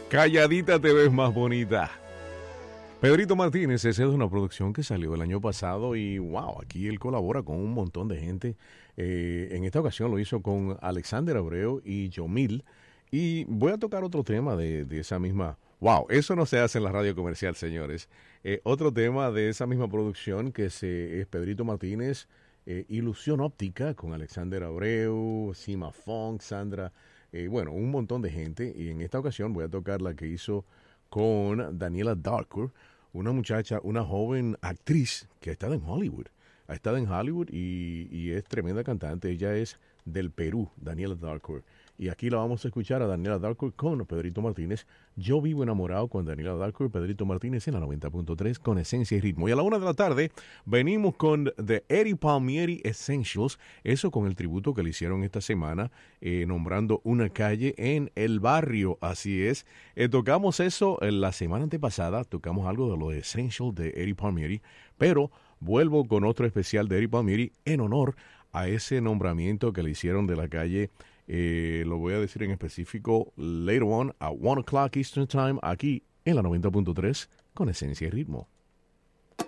Calladita te ves más bonita. Pedrito Martínez, esa es una producción que salió el año pasado y wow, aquí él colabora con un montón de gente. En esta ocasión lo hizo con Alexander Abreu y Yomil. Y voy a tocar otro tema de esa misma. Wow, eso no se hace en la radio comercial, señores. Otro tema de esa misma producción que es Pedrito Martínez, Ilusión Óptica con Alexander Abreu, Sima Funk, Sandra, bueno, un montón de gente. Y en esta ocasión voy a tocar la que hizo con Daniela Darkour, una muchacha, una joven actriz que ha estado en Hollywood. Ha estado en Hollywood y es tremenda cantante. Ella es del Perú, Daniela Darkour. Y aquí la vamos a escuchar a Daniela Darkour con Pedrito Martínez. Yo vivo enamorado con Daniela Darkour y Pedrito Martínez en la 90.3 con Esencia y Ritmo. Y a la 1 de la tarde venimos con The Eddie Palmieri Essentials. Eso con el tributo que le hicieron esta semana, nombrando una calle en el barrio. Así es. Tocamos eso la semana antepasada. Tocamos algo de los Essentials de Eddie Palmieri. Pero vuelvo con otro especial de Eddie Palmieri en honor a ese nombramiento que le hicieron de la calle. Lo voy a decir en específico later on a 1 o'clock Eastern Time aquí en la 90.3 con Esencia y Ritmo.